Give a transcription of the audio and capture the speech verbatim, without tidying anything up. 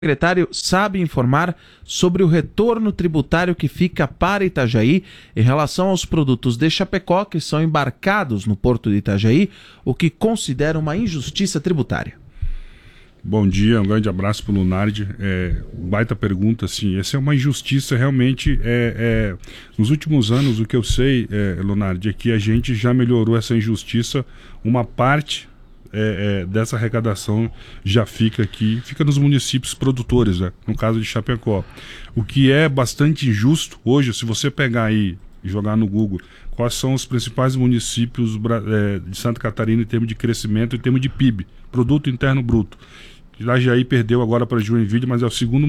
O secretário sabe informar sobre o retorno tributário que fica para Itajaí em relação aos produtos de Chapecó que são embarcados no porto de Itajaí, o que considera uma injustiça tributária. Bom dia, um grande abraço para o Lunardi. É, baita pergunta, sim. Essa é uma injustiça realmente. É, é, nos últimos anos, o que eu sei, é, Lunardi, é que a gente já melhorou essa injustiça. Uma parte é, é, dessa arrecadação já fica aqui, fica nos municípios produtores, né? No caso de Chapecó. O que é bastante injusto hoje, se você pegar aí e jogar no Google quais são os principais municípios é, de Santa Catarina em termos de crescimento, em termos de P I B, Produto Interno Bruto. Itajaí perdeu agora para Joinville, mas é o segundo